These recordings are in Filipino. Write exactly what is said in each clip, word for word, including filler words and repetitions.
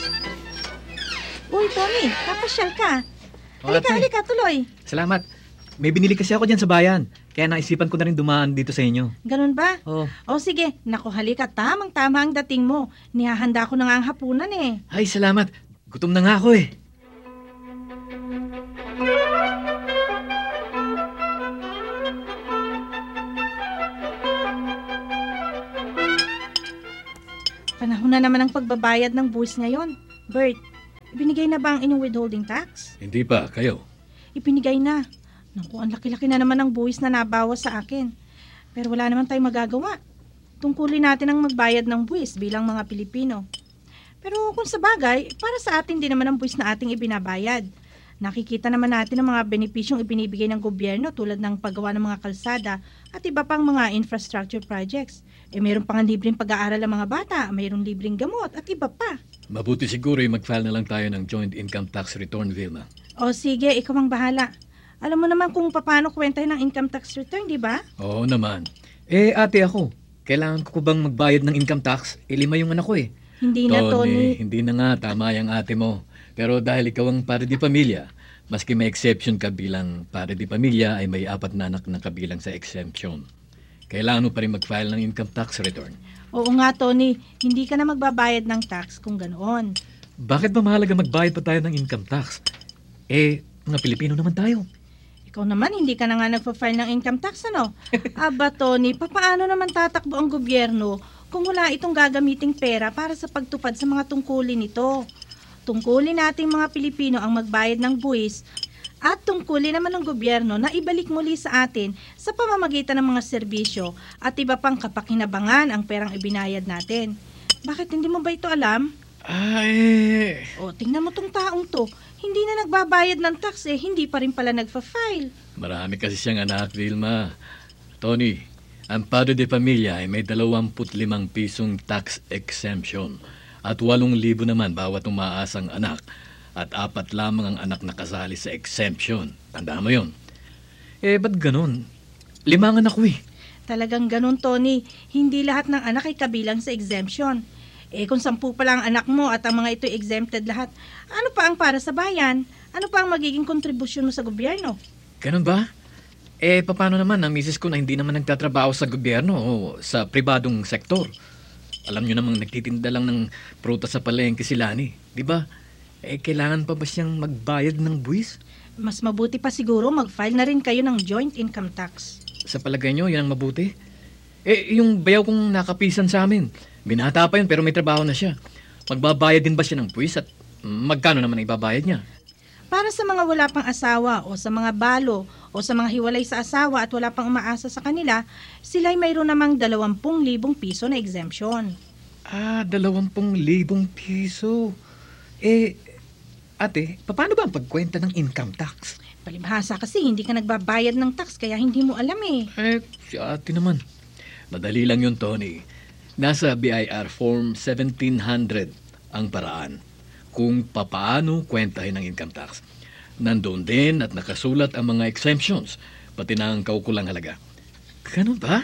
Uy, Tony, kapasyal ka. O, Halika, ate. halika, tuloy. Salamat. May binili kasi ako dyan sa bayan. Kaya naisipan ko na rin dumaan dito sa inyo. Ganun ba? Oh. O sige, naku halika, tamang-tama ang dating mo. Nihahanda ko na nga ang hapunan eh. Ay, salamat. Gutom na nga ako eh. Panahon na naman ang pagbabayad ng buwis ngayon. Bert, ibinigay na ba ang inyong withholding tax? Hindi pa, kayo. Ibinigay na. Naku, ang laki-laki na naman ang buwis na nabawas sa akin. Pero wala naman tayong magagawa. Tungkulin natin ang magbayad ng buwis bilang mga Pilipino. Pero kung sa bagay, para sa atin din naman ang buwis na ating ibinabayad. Nakikita naman natin ang mga benepisyong ibinibigay ng gobyerno tulad ng paggawa ng mga kalsada at iba pang mga infrastructure projects. Eh mayroon pang libreng pag-aaral ng mga bata, mayroong libreng gamot at iba pa. Mabuti siguro yung mag-file na lang tayo ng Joint Income Tax Return, Vilma. O sige, ikaw ang bahala. Alam mo naman kung paano kwentahin ng income tax return, di ba? Oo naman. Eh, ate ako. Kailangan ko bang magbayad ng income tax? Eh, lima yung anak ko eh. Hindi na, Tony. Hindi na nga, tama yung ate mo. Pero dahil ikaw ang pare di pamilya, maski may exception ka bilang pare di pamilya, ay may apat na anak na kabilang sa exemption. Kailangan mo pa rin mag-file ng income tax return. Oo nga, Tony. Hindi ka na magbabayad ng tax kung ganoon. Bakit ba mahalaga magbayad pa tayo ng income tax? Eh, mga Pilipino naman tayo. Ikaw naman, hindi ka na nga nagpa-file ng income tax, ano? Aba, Tony, papaano naman tatakbo ang gobyerno kung wala itong gagamiting pera para sa pagtupad sa mga tungkulin nito? Tungkulin nating mga Pilipino ang magbayad ng buwis at tungkulin naman ng gobyerno na ibalik muli sa atin sa pamamagitan ng mga serbisyo at iba pang kapakinabangan ang perang ibinayad natin. Bakit hindi mo ba ito alam? Ay, O, tingnan mo tong taong to. Hindi na nagbabayad ng tax eh, hindi pa rin pala nagfa-file. marami kasi siyang anak, Vilma. Tony, ang padre de pamilya ay may dalawamput limang pisong tax exemption at walong libo naman bawat umaasang anak at apat lamang ang anak na kasali sa exemption. Tandaan mo yun. Eh, ba't ganun? Limangan ako eh. Talagang ganun, Tony. Hindi lahat ng anak ay kabilang sa exemption. Eh kung sampu pa lang ang anak mo at ang mga ito exempted lahat, ano pa ang para sa bayan? Ano pa ang magiging kontribusyon mo sa gobyerno? Ganun ba? Eh, paano naman ang misis ko na hindi naman nagtatrabaho sa gobyerno o sa pribadong sektor? Alam nyo namang nagtitinda lang ng prutas sa palengke si Lani, di ba? Eh, kailangan pa ba siyang magbayad ng buwis? Mas mabuti pa siguro mag-file na rin kayo ng joint income tax. Sa palagay nyo, yan ang mabuti? Eh, yung bayaw kong nakapisan sa amin, binata pa yun pero may trabaho na siya. Magbabayad din ba siya ng buwis at magkano naman ang ibabayad niya? Para sa mga wala pang asawa o sa mga balo o sa mga hiwalay sa asawa at wala pang umaasa sa kanila, sila'y mayroon namang dalawampung libong piso na exemption. Ah, dalawampung libong piso. Eh, ate, paano ba ang pagkwenta ng income tax? Palibhasa kasi hindi ka nagbabayad ng tax kaya hindi mo alam eh. Eh, si ate naman. Madali lang yun, Tony. Nasa B I R Form seventeen hundred ang paraan kung papaano kwentahin ang income tax. Nandoon din at nakasulat ang mga exemptions, pati na ang kaukulang halaga. Ganun ba?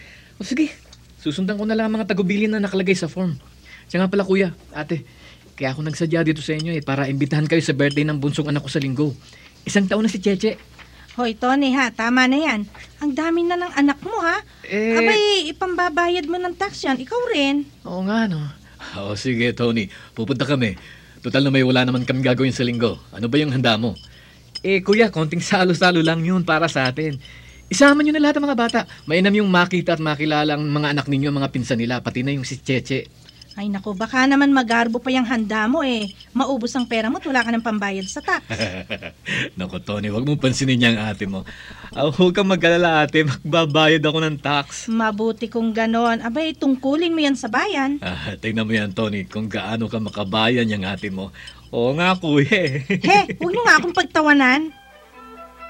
O sige, susundan ko na lang ang mga tagubilin na nakalagay sa form. Siya nga pala kuya, ate, kaya ako nagsadya dito sa inyo eh, para imbitahan kayo sa birthday ng bunsong anak ko sa linggo. Isang taon na si Cheche. Hoy, Tony ha, tama na yan. Ang dami na ng anak mo ha. Eh... Abay, ipambabayad mo ng tax yan. Ikaw rin. Oo nga, no. O sige, Tony, pupunta kami. Total na may wala naman kami gagawin sa linggo. Ano ba yung handa mo? Eh, kuya, konting salo-salo lang yun para sa atin. Isama nyo na lahat ng mga bata. Mainam yung makita at makilala ang mga anak ninyo, mga pinsan nila, pati na yung si Cheche. Ay naku, baka naman magarbo pa yung handa mo eh. Maubos ang pera mo at wala ka ng pambayad sa tax. Naku, Tony, wag mong pansinin niya ang ate mo. Oh, huwag kang mag-alala, ate. Magbabayad ako ng tax. Mabuti kung ganon. Abay, tungkulin mo yan sa bayan. Ah, tingnan mo yan, Tony, kung gaano ka makabayan yung ate mo. Oo nga, kuya. He, huwag mo nga akong pagtawanan.